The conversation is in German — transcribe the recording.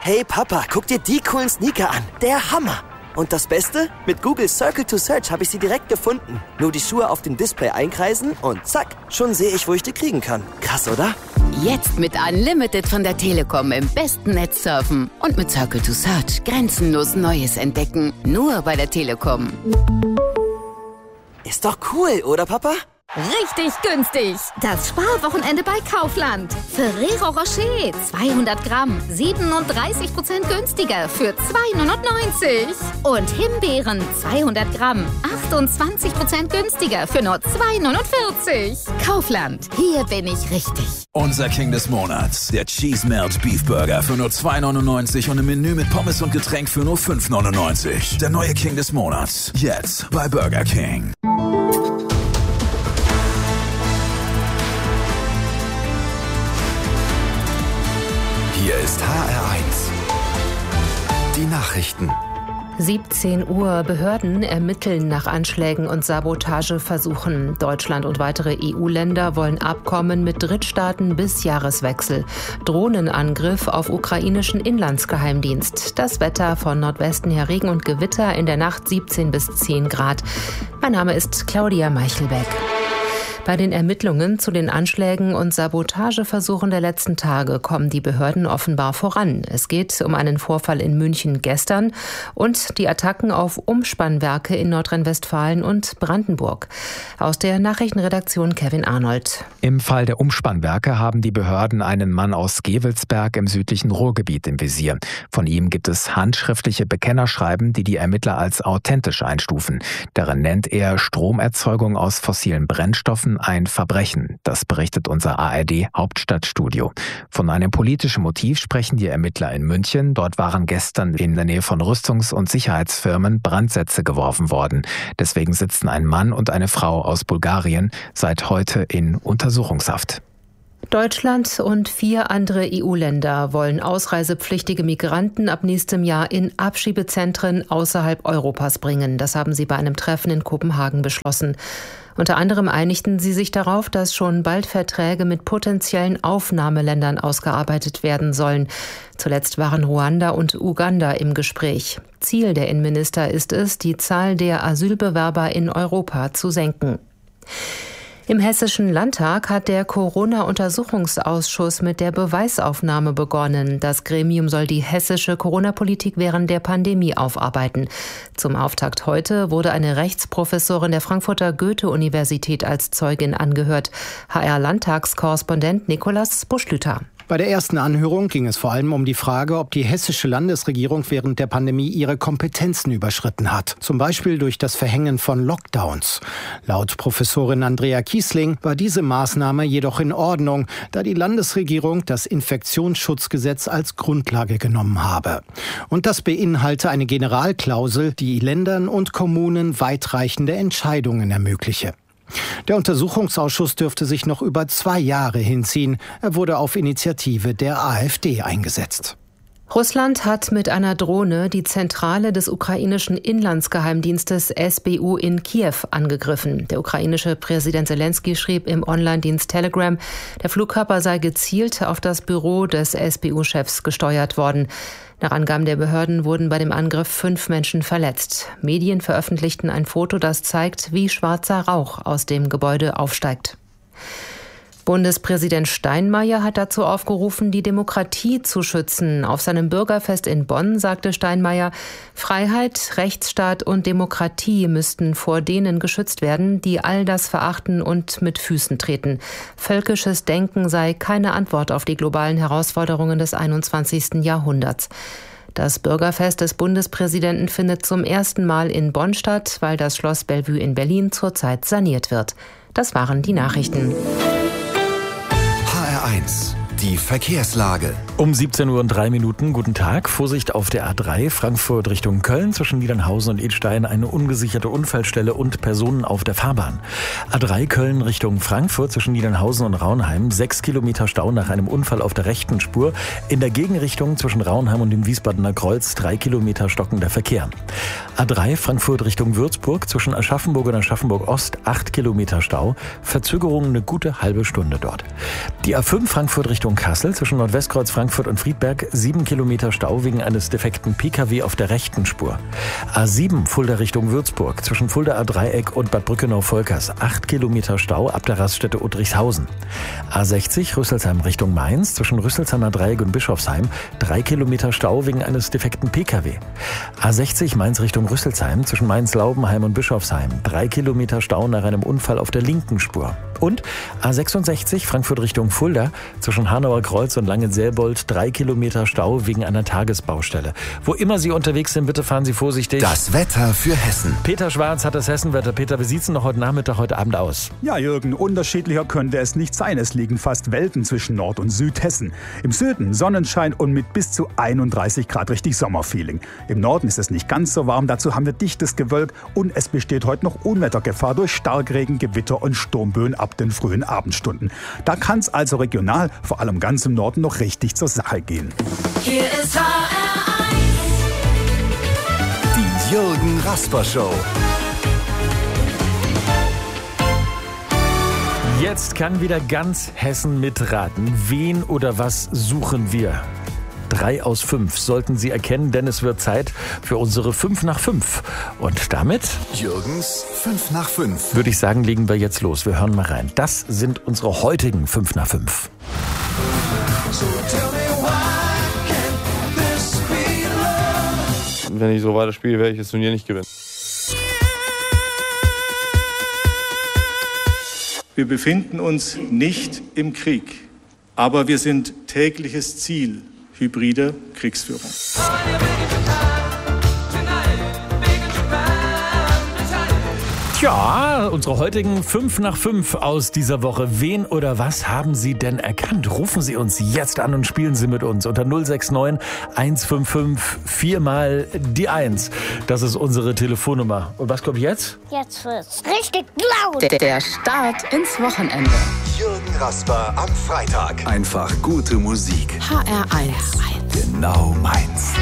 Hey Papa, guck dir die coolen Sneaker an. Der Hammer. Und das Beste? Mit Google Circle to Search habe ich sie direkt gefunden. Nur die Schuhe auf dem Display einkreisen und zack, schon sehe ich, wo ich die kriegen kann. Krass, oder? Jetzt mit Unlimited von der Telekom im besten Netz surfen. Und mit Circle to Search grenzenlos Neues entdecken. Nur bei der Telekom. Ist doch cool, oder Papa? Richtig günstig. Das Sparwochenende bei Kaufland. Ferrero Rocher 200 Gramm 37% günstiger für 2,99 €. Und Himbeeren 200 Gramm 28% günstiger für nur 2,49 €. Kaufland, hier bin ich richtig. Unser King des Monats, der Cheese Melt Beef Burger für nur 2,99 € und im Menü mit Pommes und Getränk für nur 5,99 €. Der neue King des Monats, jetzt bei Burger King. Hier ist HR1. Die Nachrichten. 17 Uhr. Behörden ermitteln nach Anschlägen und Sabotageversuchen. Deutschland und weitere EU-Länder wollen Abkommen mit Drittstaaten bis Jahreswechsel. Drohnenangriff auf ukrainischen Inlandsgeheimdienst. Das Wetter von Nordwesten her Regen und Gewitter, in der Nacht 17 bis 10 Grad. Mein Name ist Claudia Meichelbeck. Bei den Ermittlungen zu den Anschlägen und Sabotageversuchen der letzten Tage kommen die Behörden offenbar voran. Es geht um einen Vorfall in München gestern und die Attacken auf Umspannwerke in Nordrhein-Westfalen und Brandenburg. Aus der Nachrichtenredaktion Kevin Arnold. Im Fall der Umspannwerke haben die Behörden einen Mann aus Gevelsberg im südlichen Ruhrgebiet im Visier. Von ihm gibt es handschriftliche Bekennerschreiben, die Ermittler als authentisch einstufen. Darin nennt er Stromerzeugung aus fossilen Brennstoffen ein Verbrechen. Das berichtet unser ARD-Hauptstadtstudio. Von einem politischen Motiv sprechen die Ermittler in München. Dort waren gestern in der Nähe von Rüstungs- und Sicherheitsfirmen Brandsätze geworfen worden. Deswegen sitzen ein Mann und eine Frau aus Bulgarien seit heute in Untersuchungshaft. Deutschland und 4 andere EU-Länder wollen ausreisepflichtige Migranten ab nächstem Jahr in Abschiebezentren außerhalb Europas bringen. Das haben sie bei einem Treffen in Kopenhagen beschlossen. Unter anderem einigten sie sich darauf, dass schon bald Verträge mit potenziellen Aufnahmeländern ausgearbeitet werden sollen. Zuletzt waren Ruanda und Uganda im Gespräch. Ziel der Innenminister ist es, die Zahl der Asylbewerber in Europa zu senken. Im Hessischen Landtag hat der Corona-Untersuchungsausschuss mit der Beweisaufnahme begonnen. Das Gremium soll die hessische Corona-Politik während der Pandemie aufarbeiten. Zum Auftakt heute wurde eine Rechtsprofessorin der Frankfurter Goethe-Universität als Zeugin angehört. HR-Landtagskorrespondent Nikolaus Buschlüter. Bei der ersten Anhörung ging es vor allem um die Frage, ob die hessische Landesregierung während der Pandemie ihre Kompetenzen überschritten hat. Zum Beispiel durch das Verhängen von Lockdowns. Laut Professorin Andrea Kiesling war diese Maßnahme jedoch in Ordnung, da die Landesregierung das Infektionsschutzgesetz als Grundlage genommen habe. Und das beinhalte eine Generalklausel, die Ländern und Kommunen weitreichende Entscheidungen ermögliche. Der Untersuchungsausschuss dürfte sich noch über 2 Jahre hinziehen. Er wurde auf Initiative der AfD eingesetzt. Russland hat mit einer Drohne die Zentrale des ukrainischen Inlandsgeheimdienstes SBU in Kiew angegriffen. Der ukrainische Präsident Zelensky schrieb im Online-Dienst Telegram, der Flugkörper sei gezielt auf das Büro des SBU-Chefs gesteuert worden. Nach Angaben der Behörden wurden bei dem Angriff 5 Menschen verletzt. Medien veröffentlichten ein Foto, das zeigt, wie schwarzer Rauch aus dem Gebäude aufsteigt. Bundespräsident Steinmeier hat dazu aufgerufen, die Demokratie zu schützen. Auf seinem Bürgerfest in Bonn sagte Steinmeier, Freiheit, Rechtsstaat und Demokratie müssten vor denen geschützt werden, die all das verachten und mit Füßen treten. Völkisches Denken sei keine Antwort auf die globalen Herausforderungen des 21. Jahrhunderts. Das Bürgerfest des Bundespräsidenten findet zum ersten Mal in Bonn statt, weil das Schloss Bellevue in Berlin zurzeit saniert wird. Das waren die Nachrichten. HR1, die Verkehrslage. Um 17:03 Uhr, guten Tag. Vorsicht auf der A3 Frankfurt Richtung Köln zwischen Niedernhausen und Idstein, eine ungesicherte Unfallstelle und Personen auf der Fahrbahn. A3 Köln Richtung Frankfurt zwischen Niedernhausen und Raunheim, 6 Kilometer Stau nach einem Unfall auf der rechten Spur. In der Gegenrichtung zwischen Raunheim und dem Wiesbadener Kreuz 3 Kilometer stockender Verkehr. A3 Frankfurt Richtung Würzburg zwischen Aschaffenburg und Aschaffenburg Ost 8 Kilometer Stau, Verzögerung eine gute halbe Stunde dort. Die A5 Frankfurt Richtung Richtung Kassel zwischen Nordwestkreuz Frankfurt und Friedberg 7 Kilometer Stau wegen eines defekten Pkw auf der rechten Spur. A7 Fulda Richtung Würzburg zwischen Fuldaer Dreieck und Bad Brückenau-Volkers 8 Kilometer Stau ab der Raststätte Udrichshausen. A60 Rüsselsheim Richtung Mainz zwischen Rüsselsheimer Dreieck und Bischofsheim 3 Kilometer Stau wegen eines defekten Pkw. A60 Mainz Richtung Rüsselsheim zwischen Mainz-Laubenheim und Bischofsheim 3 Kilometer Stau nach einem Unfall auf der linken Spur. Und A66 Frankfurt Richtung Fulda zwischen Hanauer Kreuz und Langenselbold 3 Kilometer Stau wegen einer Tagesbaustelle. Wo immer Sie unterwegs sind, bitte fahren Sie vorsichtig. Das Wetter für Hessen. Peter Schwarz hat das Hessenwetter. Peter, wie sieht's denn noch heute Nachmittag, heute Abend aus? Ja, Jürgen, unterschiedlicher könnte es nicht sein. Es liegen fast Welten zwischen Nord- und Südhessen. Im Süden Sonnenschein und mit bis zu 31 Grad richtig Sommerfeeling. Im Norden ist es nicht ganz so warm. Dazu haben wir dichtes Gewölk und es besteht heute noch Unwettergefahr durch Starkregen, Gewitter und Sturmböen ab den frühen Abendstunden. Da kann es also regional, vor allem ganz im Norden, noch richtig zur Sache gehen. Hier ist HR1. Die Jürgen Rasper Show. Jetzt kann wieder ganz Hessen mitraten. Wen oder was suchen wir? 3 aus 5 sollten Sie erkennen, denn es wird Zeit für unsere 5 nach 5. Und damit, Jürgens 5 nach 5. würde ich sagen, legen wir jetzt los. Wir hören mal rein. Das sind unsere heutigen 5 nach 5. Wenn ich so weiterspiele, werde ich das Turnier nicht gewinnen. Wir befinden uns nicht im Krieg, aber wir sind tägliches Ziel hybrider Kriegsführung. Tja, unsere heutigen 5 nach 5 aus dieser Woche. Wen oder was haben Sie denn erkannt? Rufen Sie uns jetzt an und spielen Sie mit uns unter 069 155 4 mal die 1. Das ist unsere Telefonnummer. Und was kommt jetzt? Jetzt wird's richtig laut. Der Start ins Wochenende. Jürgen Rasper am Freitag. Einfach gute Musik. HR1. Genau meins.